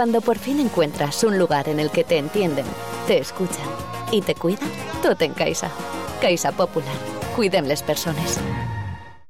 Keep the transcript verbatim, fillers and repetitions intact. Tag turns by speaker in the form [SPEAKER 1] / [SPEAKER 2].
[SPEAKER 1] Cuando por fin encuentras un lugar en el que te entienden, te escuchan y te cuidan, tot en Caixa. Caixa Popular. Cuidem les persones.